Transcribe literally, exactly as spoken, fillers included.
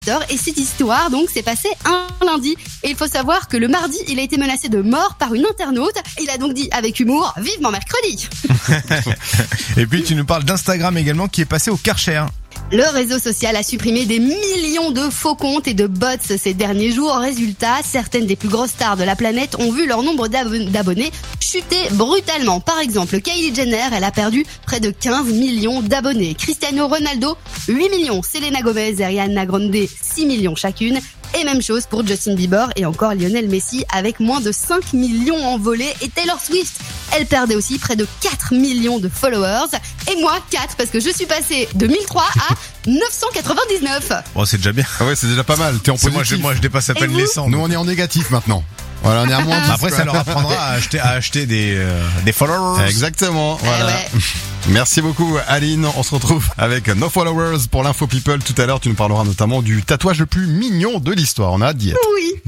Et cette histoire, donc, s'est passée un lundi. Et il faut savoir que le mardi, il a été menacé de mort par une internaute. Il a donc dit avec humour, vivement mercredi. Et puis tu nous parles d'Instagram également qui est passé au Karcher. Le réseau social a supprimé des millions de faux comptes et de bots ces derniers jours. Résultat, certaines des plus grosses stars de la planète ont vu leur nombre d'ab- d'abonnés chuter brutalement. Par exemple, Kylie Jenner, elle a perdu près de quinze millions d'abonnés. Cristiano Ronaldo, huit millions. Selena Gomez et Ariana Grande, six millions chacune. Et même chose pour Justin Bieber et encore Lionel Messi avec moins de cinq millions envolés. Et Taylor Swift, elle perdait aussi près de quatre millions de followers. Et moi, quatre, parce que je suis passée de mille trois à neuf cent quatre-vingt-dix-neuf. Bon, c'est déjà bien. Ah ouais, c'est déjà pas mal. T'es en C'est positif. moi, je, moi, je dépasse à peine vous les cent. Nous, on est en négatif maintenant. Voilà, on est à moins dix. Après, ça leur apprendra à acheter, à acheter des, euh, des followers. Exactement. Voilà. Eh ouais. Merci beaucoup, Aline. On se retrouve avec No Followers pour l'Info People. Tout à l'heure, tu nous parleras notamment du tatouage le plus mignon de l'histoire. On a hâte d'y être. Oui.